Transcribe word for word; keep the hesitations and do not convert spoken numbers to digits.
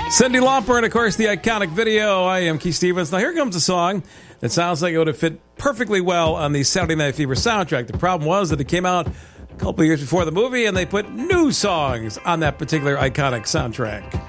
Cyndi Lauper and, of course, the iconic video. I am Keith Stevens. Now, here comes a song that sounds like it would have fit perfectly well on the Saturday Night Fever soundtrack. The problem was that it came out a couple of years before the movie, and they put new songs on that particular iconic soundtrack.